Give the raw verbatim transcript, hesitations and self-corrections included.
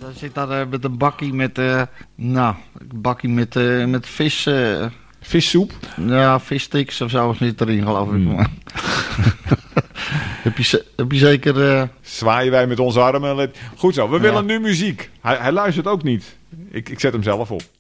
dan zit daar uh, met een bakkie met, uh, nou, een bakkie met, uh, met vis. Uh, Vissoep? Ja, vissticks of zo zit erin, geloof ik. Mm. heb, je, heb je zeker... Uh... Zwaaien wij met onze armen. Goed zo, we willen ja. nu muziek. Hij, hij luistert ook niet. Ik, ik zet hem zelf op.